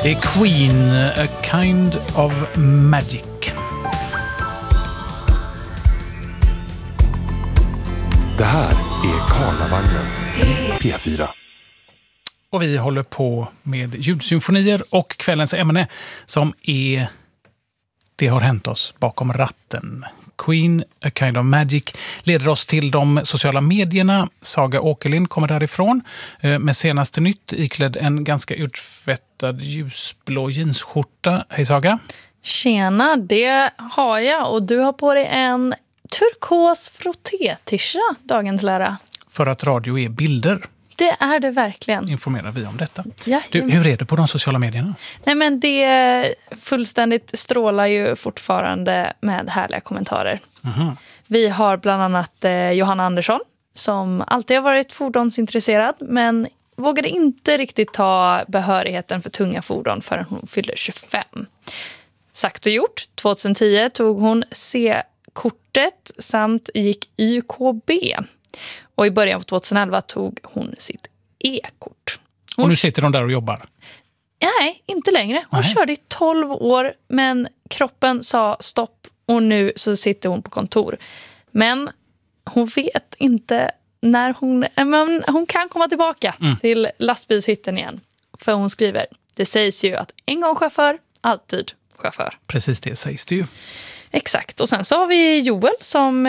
Det är Queen, A Kind of Magic. Det här är Karlavagnen, P4. Och vi håller på med ljudsymfonier och kvällens ämne som är Det har hänt oss bakom ratten. Queen, A Kind of Magic leder oss till de sociala medierna. Saga Åkerlind kommer därifrån med senaste nytt iklädd en ganska urtvättad ljusblå jeansskjorta. Hej Saga! Tjena, det har jag och du har på dig en turkos frotté-tisha, dagens lära. För att radio är bilder. Det är det verkligen. Informerar vi om detta. Ja, Du, hur är det på de sociala medierna? Nej, men det fullständigt strålar ju fortfarande med härliga kommentarer. Aha. Vi har bland annat Johanna Andersson som alltid har varit fordonsintresserad men vågade inte riktigt ta behörigheten för tunga fordon förrän hon fyllde 25. Sagt och gjort, 2010 tog hon C-kortet samt gick YKB. Och i början på 2011 tog hon sitt E-kort. Och nu sitter de där och jobbar? Nej, inte längre. Hon körde i 12 år men kroppen sa stopp och nu så sitter hon på kontor. Men hon vet inte när hon kan komma tillbaka till lastbilshytten igen. För hon skriver, det sägs ju att en gång chaufför, alltid chaufför. Precis det sägs det ju. Exakt. Och sen så har vi Joel som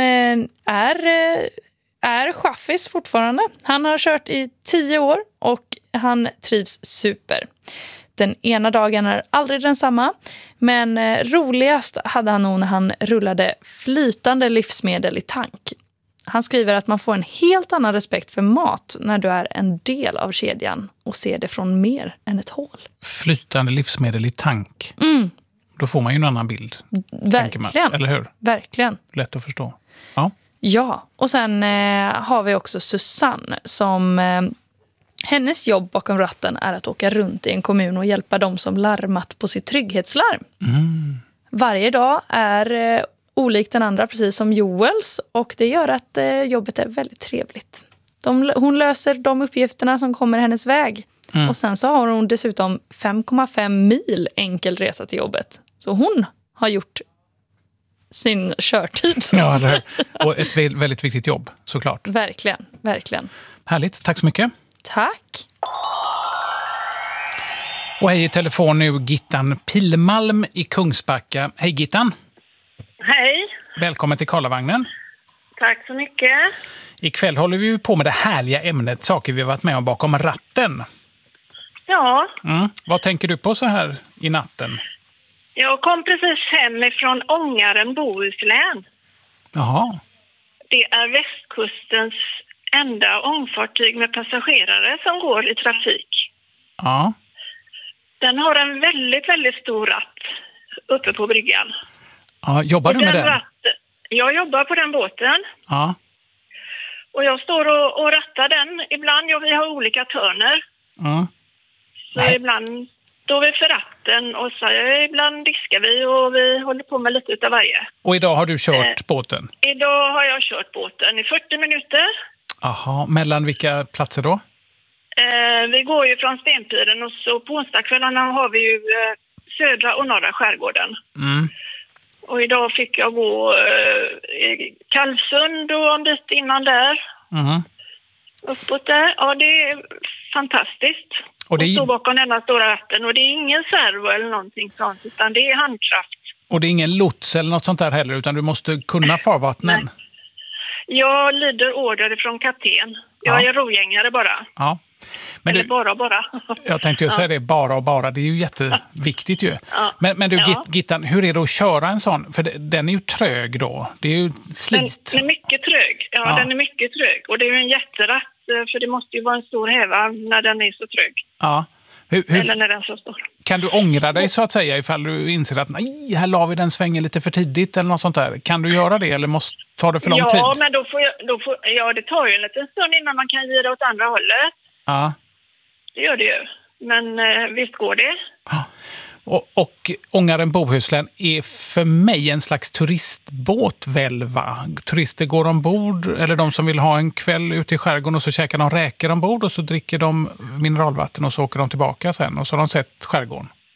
är chaffis fortfarande. Han har kört i 10 år och han trivs super. Den ena dagen är aldrig densamma, men roligast hade han nog när han rullade flytande livsmedel i tank. Han skriver att man får en helt annan respekt för mat när du är en del av kedjan och ser det från mer än ett hål. Flytande livsmedel i tank. Då får man ju en annan bild. Verkligen. Eller hur? Verkligen. Lätt att förstå. Ja. Ja, och sen har vi också Susanne som hennes jobb bakom ratten är att åka runt i en kommun och hjälpa dem som larmat på sitt trygghetslarm. Varje dag är olikt den andra, precis som Joels, och det gör att jobbet är väldigt trevligt. Hon löser de uppgifterna som kommer hennes väg. Och sen så har hon dessutom 5,5 mil enkel resa till jobbet. Så hon har gjort sin körtid. Ja, eller hur? Och ett väldigt viktigt jobb, såklart. Verkligen, verkligen. Härligt, tack så mycket. Tack. Och hej i telefon nu, Gittan Pilmalm i Kungsbacka. Hej Gittan. Hej. Välkommen till Karlavagnen. Tack så mycket. Ikväll håller vi på med det härliga ämnet, saker vi har varit med om bakom ratten. Ja. Vad tänker du på så här i natten? Jag kom precis hem ifrån Ångaren, Bohuslän. Jaha. Det är västkustens enda ångfartyg med passagerare som går i trafik. Ja. Den har en väldigt, väldigt stor ratt uppe på bryggan. Ja, jobbar du med den? Jag jobbar på den båten. Ja. Och jag står och rattar den. Ibland, vi har olika törner. Så ibland står vi för ratten och så ibland diskar vi och vi håller på med lite utav varje. Och idag har du kört båten? Idag har jag kört båten i 40 minuter. Aha, mellan vilka platser då? Vi går ju från Stenpiren och så på onsdagskvällarna har vi ju södra och norra skärgården. Och idag fick jag gå i Kalvsund och en bit innan där. Uppåt där. Ja, det är fantastiskt. Och stå bakom denna stora ratten. Och det är ingen servo eller någonting sånt, utan det är handkraft. Och det är ingen lots eller något sånt där heller, utan du måste kunna farvattnen? Nej. Jag lyder order från kapten. Jag är rogängare bara. Ja. Men eller bara. Jag tänkte ju säga det, bara. Det är ju jätteviktigt ju. Ja. Men du, Gittan, hur är det att köra en sån? För den är ju trög då. Det är ju slit. Den är mycket trög. Ja, den är mycket trög. Och det är ju en jätteratt, för det måste ju vara en stor häva när den är så trög. Ja. Eller när den är så stor. Kan du ångra dig så att säga ifall du inser att nej, här la vi den svängen lite för tidigt eller något sånt där? Kan du göra det eller tar det för lång tid? Ja, men det tar ju en liten stund innan man kan gira åt andra hållet. Ja. Det gör det ju. Men visst går det. Ja. Och Ångaren Bohuslän är för mig en slags turistbåt väl, va? Turister går ombord, eller de som vill ha en kväll ute i skärgården och så käkar de räkor ombord och så dricker de mineralvatten och så åker de tillbaka sen och så har de sett skärgården.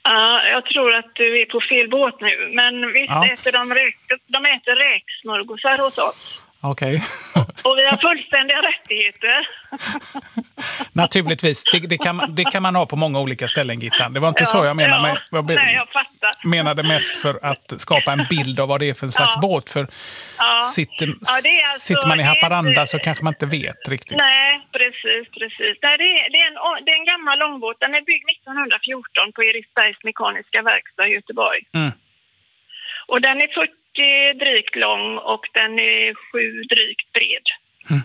Ja, jag tror att du är på fel båt nu. Men visst äter de äter räksmörgåsar hos oss. Okej. Och vi har fullständiga rättigheter. Naturligtvis. Det kan man ha på många olika ställen, Gittan. Det var inte så jag menade. Nej, jag fattar. Menade mest för att skapa en bild av vad det är för en slags båt. För sitter man i Haparanda så kanske man inte vet riktigt. Nej, precis. Nej, det är en gammal långbåt. Den är byggd 1914 på Eriksbergs mekaniska verkstad i Göteborg. Mm. Och den är 40 drygt lång och den är 7 drygt bred. Mm.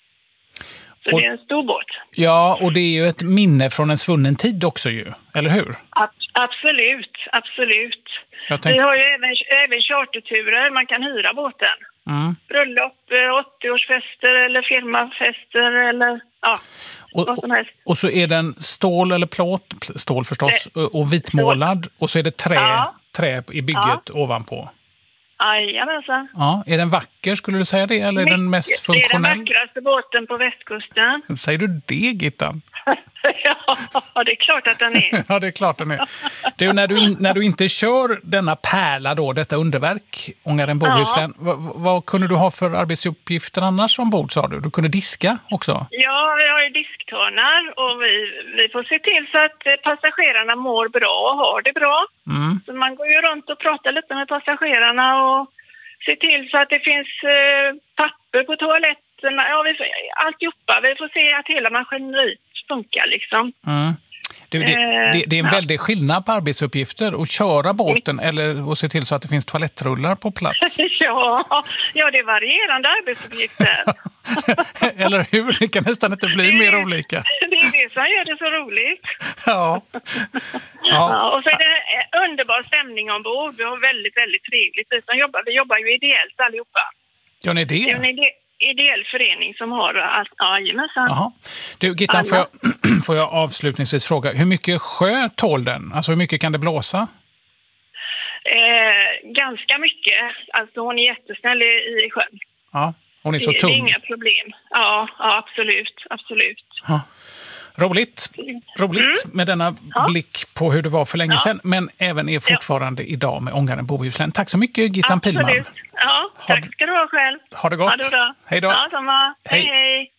Så det är en stor båt. Ja, och det är ju ett minne från en svunnen tid också ju, eller hur? Absolut. Vi har ju även charterturer, man kan hyra båten. Mm. Bröllop, 80-årsfester eller firmafester eller vad som helst. Och så är den stål eller plåt, stål förstås, och vitmålad. Och så är det trä i bygget ovanpå. Jajamensan. Ja, är den vacker, skulle du säga det? Eller är den mest funktionell? Det är den vackraste båten på västkusten. Säger du det, Gittan? Ja, det är klart att den är. Ja, det är klart den är. Du, när du inte kör denna pärla då, detta underverk, Ångaren Bohuslän, vad kunde du ha för arbetsuppgifter annars ombord, sa du? Du kunde diska också? Ja, vi har ju disktörnar och vi får se till så att passagerarna mår bra och har det bra. Mm. Så man går ju runt och pratar lite med passagerarna och ser till så att det finns papper på toaletterna. Ja, alltihopa. Vi får se att hela maskineriet funkar liksom. Mm. Det är en väldig skillnad på arbetsuppgifter att köra båten eller att se till så att det finns toalettrullar på plats. Ja, det är varierande arbetsuppgifter. Eller hur? Det kan nästan inte bli mer olika. Det är det som gör det så roligt. Ja. Och så är det underbar stämning ombord. Vi har väldigt, väldigt trevligt. Vi jobbar ju ideellt allihopa. Gör ni det? Det är en ideell förening som har allt. Ja, gemensamt. Jaha. Du, Gittan, får jag avslutningsvis fråga, hur mycket sjö tål den? Alltså hur mycket kan det blåsa? Ganska mycket. Alltså hon är jättesnäll i sjön. Ja, hon är så tung. Det är inga problem. Ja, absolut. Ja. Roligt med denna blick på hur det var för länge sedan, men även är fortfarande idag med Ångaren Bohuslän. Tack så mycket, Gittan Pilman. Ja, tack ska du ha själv. Ha det gott. Ha det bra. Hej då. Ja, samma. Hej.